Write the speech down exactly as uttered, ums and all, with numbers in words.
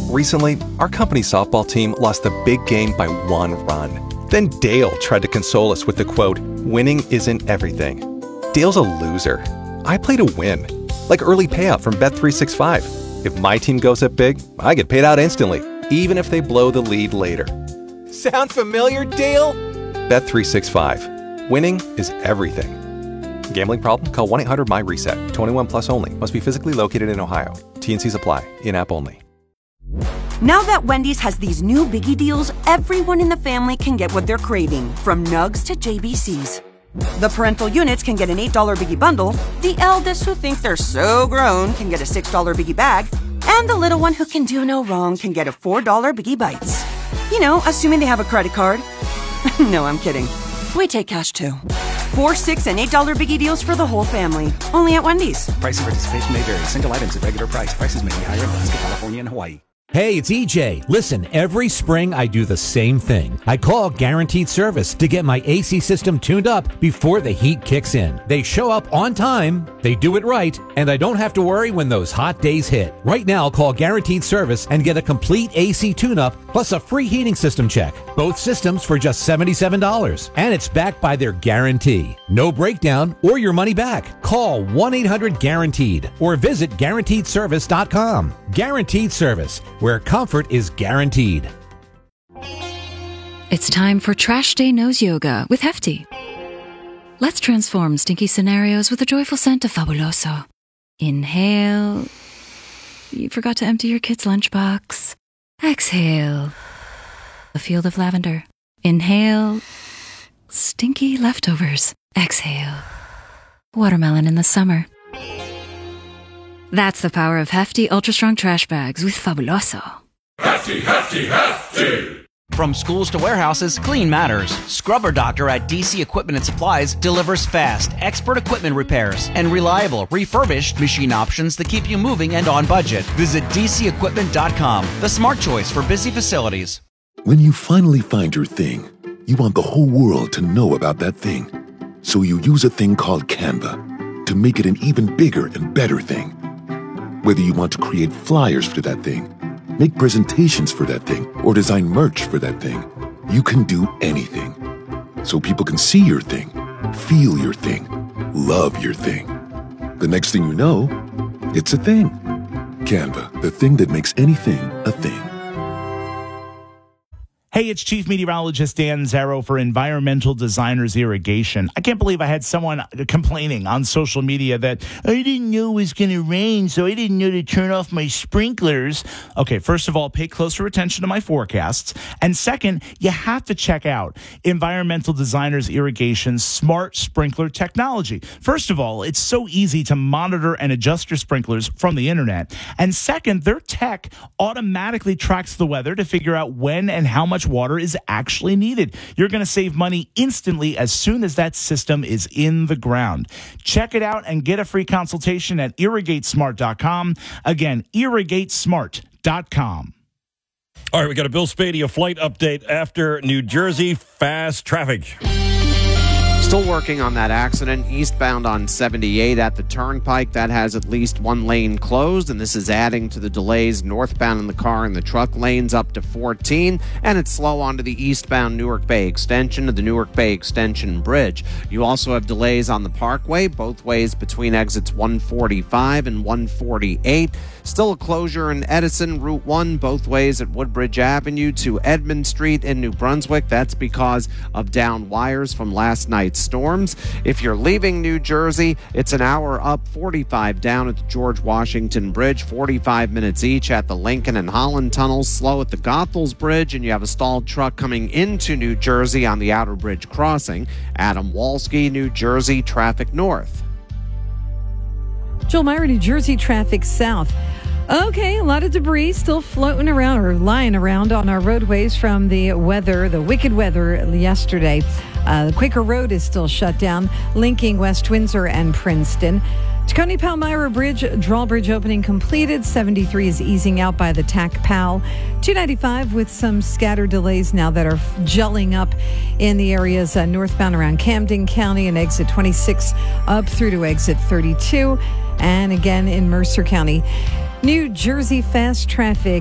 Recently, our company softball team lost the big game by one run. Then Dale tried to console us with the quote, "Winning isn't everything." Dale's a loser. I play to win. Like early payout from Bet three sixty-five. If my team goes up big, I get paid out instantly, even if they blow the lead later. Sound familiar, Dale? Bet three sixty-five. Winning is everything. Gambling problem? Call one eight hundred M Y reset. twenty-one plus only. Must be physically located in Ohio. T N Cs apply. In-app only. Now that Wendy's has these new biggie deals, everyone in the family can get what they're craving, from nugs to J B Cs. The parental units can get an eight dollar biggie bundle, the eldest who think they're so grown can get a six dollar biggie bag, and the little one who can do no wrong can get a four dollar biggie bites. You know, assuming they have a credit card. No, I'm kidding. We take cash too. Four, six, and eight dollar biggie deals for the whole family. Only at Wendy's. Price and participation may vary. Single items at regular price. Prices may be higher in Alaska, California, and Hawaii. Hey, it's E J. Listen, every spring I do the same thing. I call Guaranteed Service to get my A C system tuned up before the heat kicks in. They show up on time, they do it right, and I don't have to worry when those hot days hit. Right now, call Guaranteed Service and get a complete A C tune-up plus a free heating system check. Both systems for just seventy-seven dollars. And it's backed by their guarantee. No breakdown or your money back. Call one eight hundred guaranteed or visit guaranteed service dot com. Guaranteed Service, where comfort is guaranteed. It's time for Trash Day Nose Yoga with Hefty. Let's transform stinky scenarios with a joyful scent of Fabuloso. Inhale. You forgot to empty your kid's lunchbox. Exhale. A field of lavender. Inhale. Stinky leftovers. Exhale. Watermelon in the summer. That's the power of Hefty Ultra Strong Trash Bags with Fabuloso. Hefty, Hefty, Hefty! From schools to warehouses, clean matters. Scrubber Doctor at D C Equipment and Supplies delivers fast, expert equipment repairs and reliable, refurbished machine options that keep you moving and on budget. Visit D C equipment dot com, the smart choice for busy facilities. When you finally find your thing, you want the whole world to know about that thing. So you use a thing called Canva to make it an even bigger and better thing. Whether you want to create flyers for that thing, make presentations for that thing, or design merch for that thing, you can do anything. So people can see your thing, feel your thing, love your thing. The next thing you know, it's a thing. Canva, the thing that makes anything a thing. Hey, it's Chief Meteorologist Dan Zarrow for Environmental Designers Irrigation. I can't believe I had someone complaining on social media that I didn't know it was going to rain, so I didn't know to turn off my sprinklers. Okay, first of all, pay closer attention to my forecasts. And second, you have to check out Environmental Designers Irrigation's smart sprinkler technology. First of all, it's so easy to monitor and adjust your sprinklers from the internet. And second, their tech automatically tracks the weather to figure out when and how much water is actually needed. You're going to save money instantly as soon as that system is in the ground. Check it out and get a free consultation at irrigate smart dot com. Again, irrigate smart dot com. All right, we got a Bill Spadia flight update after New Jersey fast traffic. Still working on that accident eastbound on seventy-eight at the Turnpike. That has at least one lane closed, and this is adding to the delays northbound in the car and the truck lanes up to fourteen, and it's slow onto the eastbound Newark Bay Extension to the Newark Bay Extension Bridge. You also have delays on the Parkway, both ways between exits one forty-five and one forty-eight. Still a closure in Edison, Route one, both ways at Woodbridge Avenue to Edmond Street in New Brunswick. That's because of down wires from last night's storms. If you're leaving New Jersey, it's an hour up, forty-five down at the George Washington Bridge, forty-five minutes each at the Lincoln and Holland tunnels, slow at the Goethals Bridge, and you have a stalled truck coming into New Jersey on the Outer Bridge crossing. Adam Walski, New Jersey, traffic north. Joel Meyer, New Jersey, traffic south. Okay, a lot of debris still floating around or lying around on our roadways from the weather, the wicked weather yesterday. Uh, the Quaker Road is still shut down, linking West Windsor and Princeton. Tacony Palmyra Bridge, drawbridge opening completed. seventy-three is easing out by the Tac Pal. two ninety-five with some scattered delays now that are gelling up in the areas uh, northbound around Camden County and exit twenty-six up through to exit thirty-two. And again in Mercer County. New Jersey fast traffic